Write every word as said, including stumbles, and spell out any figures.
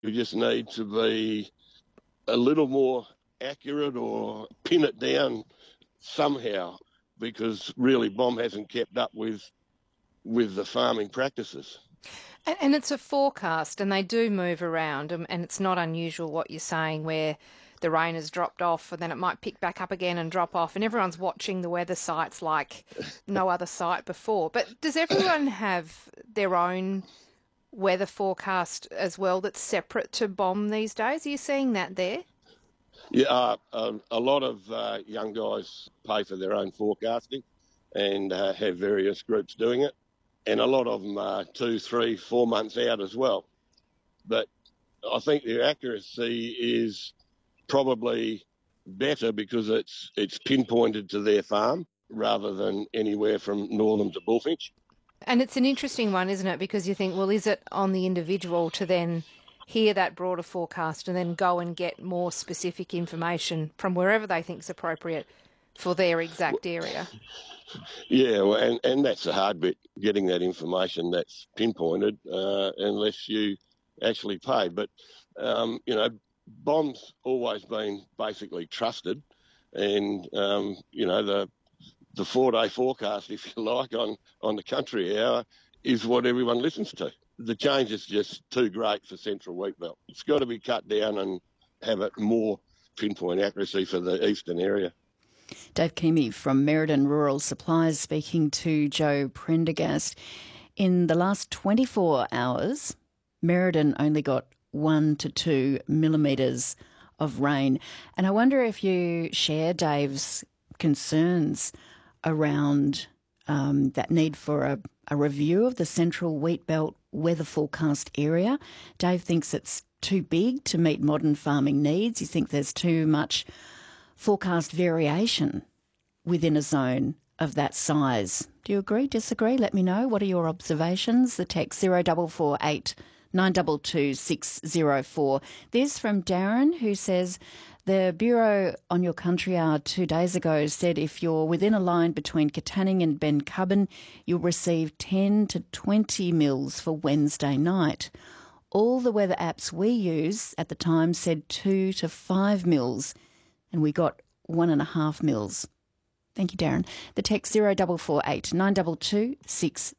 You just need to be a little more accurate or pin it down somehow, because really B O M hasn't kept up with with the farming practices. And, and it's a forecast, and they do move around, and, and it's not unusual what you're saying, where the rain has dropped off and then it might pick back up again and drop off, and everyone's watching the weather sites like no other site before. But does everyone have their own weather forecast as well that's separate to B O M these days? Are you seeing that there? Yeah, uh, um, a lot of uh, young guys pay for their own forecasting and uh, have various groups doing it, and a lot of them are two, three, four months out as well. But I think their accuracy is probably better because it's it's pinpointed to their farm rather than anywhere from Northam to Bullfinch. And it's an interesting one, isn't it? Because you think, well, is it on the individual to then hear that broader forecast and then go and get more specific information from wherever they think is appropriate for their exact area? Yeah, well, and, and that's the hard bit, getting that information that's pinpointed, uh, unless you actually pay. But, um, you know, B O M's always been basically trusted, and, um, you know, the the four-day forecast, if you like, on, on the country hour is what everyone listens to. The change is just too great for Central Wheatbelt. It's got to be cut down and have it more pinpoint accuracy for the eastern area. Dave Keamy from Merredin Rural Supplies speaking to Joe Prendergast. In the last twenty-four hours, Merredin only got one to two millimetres of rain. And I wonder if you share Dave's concerns around um, that need for a, a review of the Central Wheatbelt weather forecast area. Dave thinks it's too big to meet modern farming needs. You think there's too much forecast variation within a zone of that size. Do you agree, disagree? Let me know. What are your observations? The text zero four four eight nine two two six zero four. This from Darren, who says, the Bureau on Your Country Hour two days ago said if you're within a line between Katanning and Bencubbin, you'll receive ten to twenty mils for Wednesday night. All the weather apps we use at the time said two to five mils, and we got one and a half mils. Thank you, Darren. The text zero four four eight nine two two six